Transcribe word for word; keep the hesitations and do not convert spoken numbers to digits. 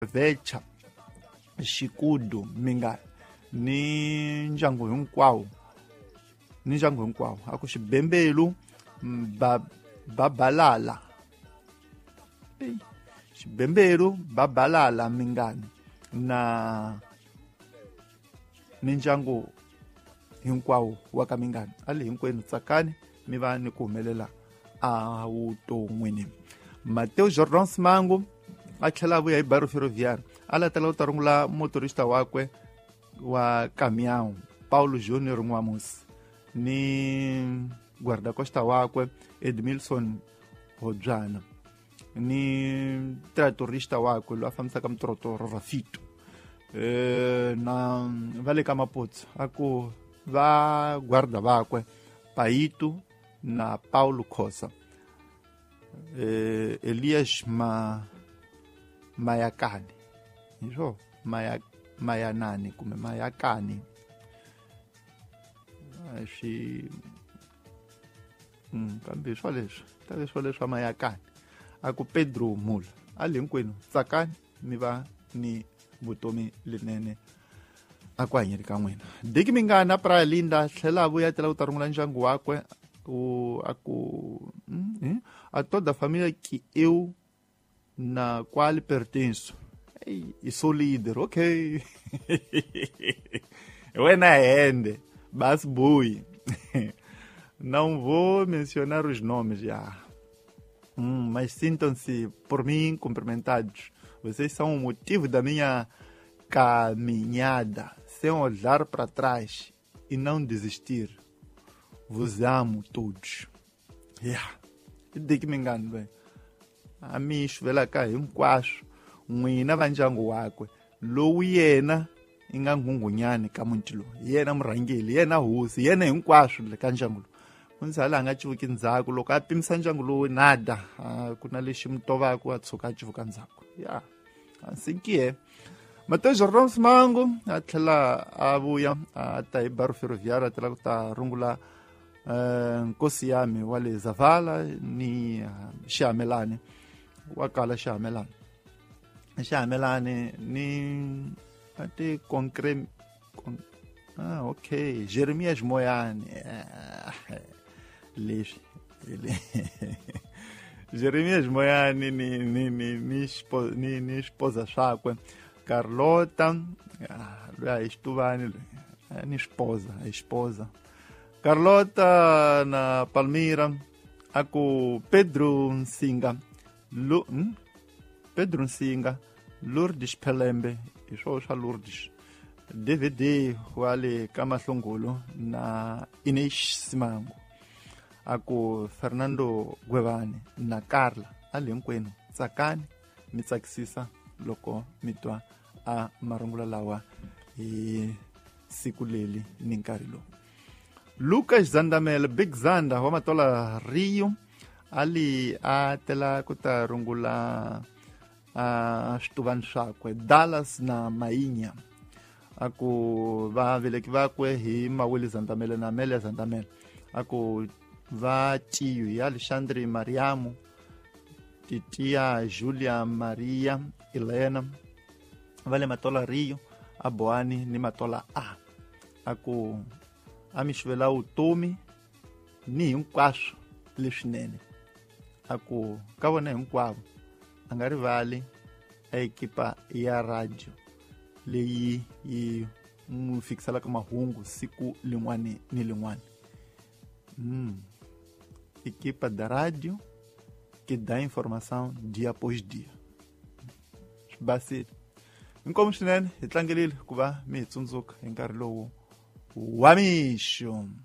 Vecha, Xikudu, Mingani ni ndyangu hinkwawo ni ndyangu hinkwawo a ku Xibembelu, Babalala, Xibembelu, Babalala, Mingani na ni ndyangu hinkwawo wa ka Mingani. Ali hinkwenu tsakani mi va ni ku humelela a vuton'wini. Mateo Jordan Simangu a tlhela vuya hi baro ferroviário a latela u ta rungula motorista wakwe wa Caminhão Paulo Júnior Nwamusi ni guarda-costa wakwe Edmilson Hodzana ni tratorista wakwe loyi a fambisaka mitorotoro Rafito e, na va le ka Maputsu a ku va guarda vakwe Paito na Paulo Khosa e, Elias Ma Mayakani hiswo Maya Mayanani kumbe Mayakani swi mm kambe swo leswi ta leswo leswa Mayakani a ku Pedro Mula a le hinkwenu tsakani mi va ni vutomi linene a ku hanyeni ka n'wina. Diki Mingana Praia Linda tlhela a vuya tela u ta rungula ndyangu wakwe u a ku mm, a toda a família que eu na qual pertenço. Ei, e sou líder, ok. Wena Hende, Bas Bui. Não vou mencionar os nomes já. Hum, mas sintam-se por mim cumprimentados. Vocês são o motivo da minha caminhada, sem olhar para trás e não desistir. Vos amo todos. Yeah. De que me engano, bem. A mim vela cá hinkwaswo n'wina va ndyangu wakwe lowu yena i nga nghunghunyani ka muti lowu, yena murhangeli, yena hosi, yena hinkwaswo le ka ndyangu lowu. Mundzhala a nga civuki ndzhaku loko a pimisa ndyangu lowu nada ku na lexi mi tovaka a tshuka a civuka ndzhaku. Ya ansikiye Mateo Jordan Simangu a tlhela a vuya a ta hi baro ferroviário a tela ku ta rungula nkosi yami wa le Zavala ni Xihamelani wa kala Xihamelani Xihamelani ni ate concret con, ah okay Jeremias Moyani leswi Jeremias Moyani ni ni ni ni ni ni esposa swakwe Carlota loyi a hi xituvani loyi ni esposa a esposa Carlota na Palmira a ku Pedro Nsinga Lu, hmm? Pedro Nsinga Lourdes Pelembe hi swona swa Lourdes D V D wa le ka Mahlongolo na Ines Simangu a ku Fernando Gwevane na Carla a le hinkwenu tsakani mi tsakisisa loko mi twa a marungula lawa hi siku leli ni nkarhi lowu. Lucas Zandamela Big Zanda wa Matola Rio ali a tela ku ta rungula a swituvani swakwe Dallas na Mainya a ku va veleki vakwe hi Maweli Zandamela na Amelia Zandamela a ku va Tiyo ya Alexandre Mariamu Titia Julia Maria Helena va le Matola Rio a Boani ni Matola A a ku a mi xivela vutomi ni hinkwaswo leswinene a ku ka vona hinkwavo a nga rivali a ekipa ya radio leyi yi n'wi fikiselaka mahungu siku lin'wana ni lin'wana. Mm. Equipa da rádio que dá informação dia após dia. Basi inkomu swinene hi tlangelile ku va mi hi tsundzuka hi nkarhi lowu wa mixo.